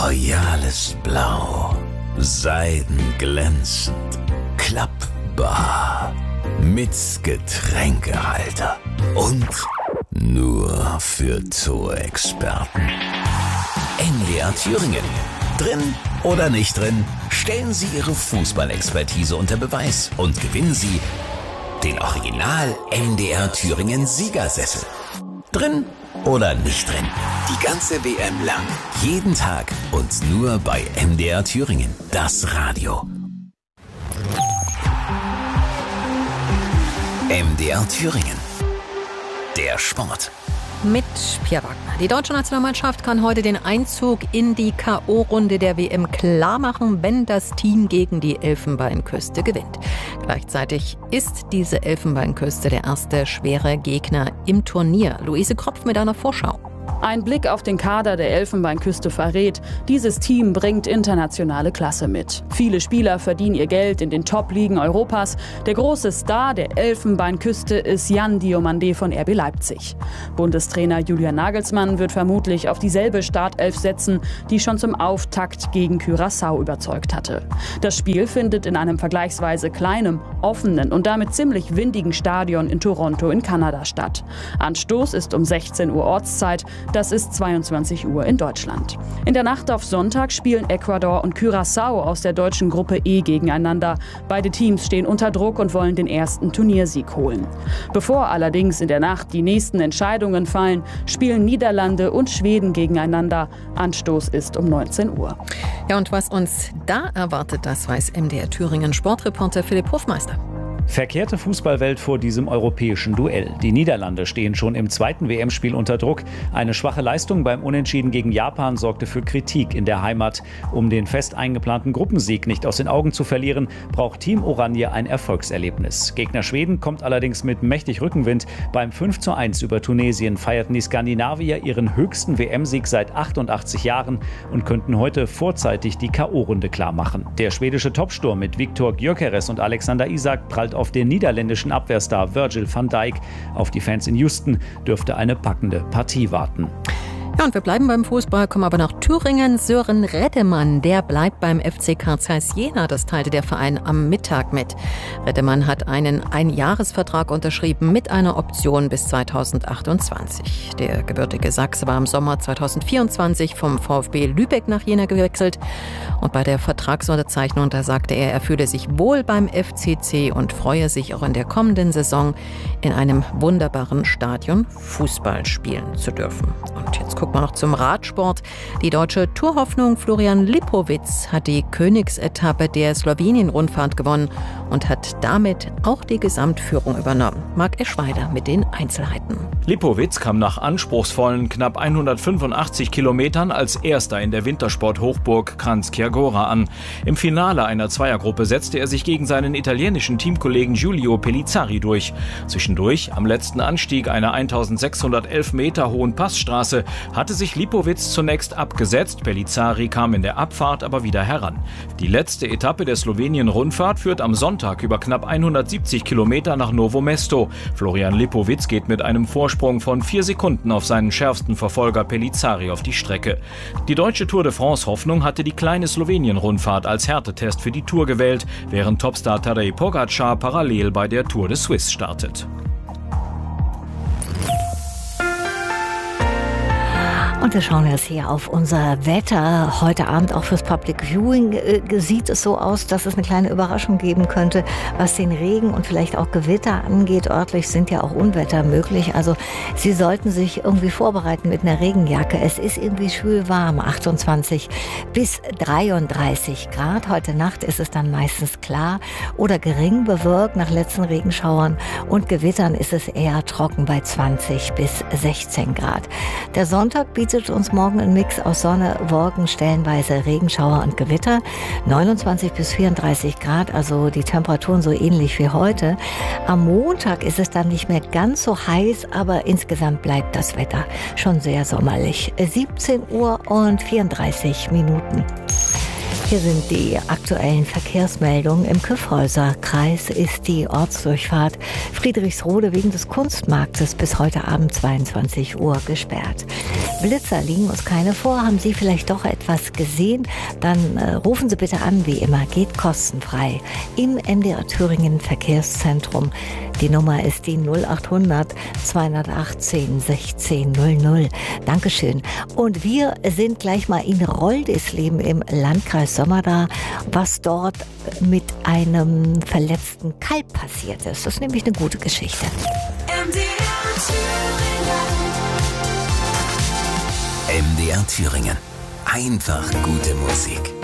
royales Blau, seidenglänzend, klappbar, mit Getränkehalter und nur für Torexperten. NDR Thüringen. Drin oder nicht drin, stellen Sie Ihre Fußballexpertise unter Beweis und gewinnen Sie den Original NDR Thüringen Siegersessel. Drin oder nicht drin, die ganze WM lang, jeden Tag und nur bei NDR Thüringen, das Radio. NDR Thüringen, der Sport. Mit Pia Wagner. Die deutsche Nationalmannschaft kann heute den Einzug in die K.O.-Runde der WM klarmachen, wenn das Team gegen die Elfenbeinküste gewinnt. Gleichzeitig ist diese Elfenbeinküste der erste schwere Gegner im Turnier. Luise Kropf mit einer Vorschau. Ein Blick auf den Kader der Elfenbeinküste verrät, dieses Team bringt internationale Klasse mit. Viele Spieler verdienen ihr Geld in den Top-Ligen Europas. Der große Star der Elfenbeinküste ist Yan Diomandé von RB Leipzig. Bundestrainer Julian Nagelsmann wird vermutlich auf dieselbe Startelf setzen, die schon zum Auftakt gegen Curaçao überzeugt hatte. Das Spiel findet in einem vergleichsweise kleinen, offenen und damit ziemlich windigen Stadion in Toronto in Kanada statt. Anstoß ist um 16 Uhr Ortszeit. Das ist 22 Uhr in Deutschland. In der Nacht auf Sonntag spielen Ecuador und Curaçao aus der deutschen Gruppe E gegeneinander. Beide Teams stehen unter Druck und wollen den ersten Turniersieg holen. Bevor allerdings in der Nacht die nächsten Entscheidungen fallen, spielen Niederlande und Schweden gegeneinander. Anstoß ist um 19 Uhr. Ja, und was uns da erwartet, das weiß MDR Thüringen Sportreporter Philipp Hofmeister. Verkehrte Fußballwelt vor diesem europäischen Duell. Die Niederlande stehen schon im zweiten WM-Spiel unter Druck. Eine schwache Leistung beim Unentschieden gegen Japan sorgte für Kritik in der Heimat. Um den fest eingeplanten Gruppensieg nicht aus den Augen zu verlieren, braucht Team Oranje ein Erfolgserlebnis. Gegner Schweden kommt allerdings mit mächtig Rückenwind. Beim 5:1 über Tunesien feierten die Skandinavier ihren höchsten WM-Sieg seit 88 Jahren und könnten heute vorzeitig die K.O.-Runde klarmachen. Der schwedische Topsturm mit Viktor Gyökeres und Alexander Isak prallt auf den niederländischen Abwehrstar Virgil van Dijk. Auf die Fans in Houston dürfte eine packende Partie warten. Ja, und wir bleiben beim Fußball, kommen aber nach Thüringen. Sören Reddemann, der bleibt beim FC Carl Zeiss Jena, das teilte der Verein am Mittag mit. Reddemann hat einen Einjahresvertrag unterschrieben mit einer Option bis 2028. Der gebürtige Sachse war im Sommer 2024 vom VfB Lübeck nach Jena gewechselt. Und bei der Vertragsunterzeichnung, da sagte er fühle sich wohl beim FCC und freue sich auch in der kommenden Saison in einem wunderbaren Stadion Fußball spielen zu dürfen. Und jetzt gucken wir noch zum Radsport. Die deutsche Tourhoffnung Florian Lipowitz hat die Königsetappe der Slowenien-Rundfahrt gewonnen und hat damit auch die Gesamtführung übernommen. Marc Eschweiler mit den Einzelheiten. Lipowitz kam nach anspruchsvollen knapp 185 Kilometern als Erster in der Wintersport-Hochburg Kranjska Gora an. Im Finale einer Zweiergruppe setzte er sich gegen seinen italienischen Teamkollegen Giulio Pellizzari durch. Zwischendurch, am letzten Anstieg einer 1611 Meter hohen Passstraße, hatte sich Lipowitz zunächst abgesetzt. Pellizzari kam in der Abfahrt aber wieder heran. Die letzte Etappe der Slowenien-Rundfahrt führt am Sonntag über knapp 170 Kilometer nach Novo Mesto. Florian Lipowitz geht mit einem Vorsprung von 4 Sekunden auf seinen schärfsten Verfolger Pellizzari auf die Strecke. Die deutsche Tour de France-Hoffnung hatte die kleine Slowenien-Rundfahrt als Härtetest für die Tour gewählt, während Topstar Tadej Pogačar parallel bei der Tour de Suisse startet. Und wir schauen jetzt hier auf unser Wetter. Heute Abend auch fürs Public Viewing sieht es so aus, dass es eine kleine Überraschung geben könnte, was den Regen und vielleicht auch Gewitter angeht. Örtlich sind ja auch Unwetter möglich. Also Sie sollten sich irgendwie vorbereiten mit einer Regenjacke. Es ist irgendwie schwül warm, 28 bis 33 Grad. Heute Nacht ist es dann meistens klar oder gering bewölkt nach letzten Regenschauern. Und Gewittern ist es eher trocken bei 20 bis 16 Grad. Der Sonntag bietet uns morgen ein Mix aus Sonne, Wolken, stellenweise Regenschauer und Gewitter. 29 bis 34 Grad, also die Temperaturen so ähnlich wie heute. Am Montag ist es dann nicht mehr ganz so heiß, aber insgesamt bleibt das Wetter schon sehr sommerlich. 17 Uhr und 34 Minuten. Hier sind die aktuellen Verkehrsmeldungen. Im Kyffhäuser-Kreis ist die Ortsdurchfahrt Friedrichsrode wegen des Kunstmarktes bis heute Abend 22 Uhr gesperrt. Blitzer liegen uns keine vor. Haben Sie vielleicht doch etwas gesehen? Dann rufen Sie bitte an, wie immer. Geht kostenfrei im MDR Thüringen Verkehrszentrum. Die Nummer ist die 0800 218 1600. Dankeschön. Und wir sind gleich mal in Roldisleben im Landkreis Sömmerda, was dort mit einem verletzten Kalb passiert ist. Das ist nämlich eine gute Geschichte. MDR Thüringen. Einfach gute Musik.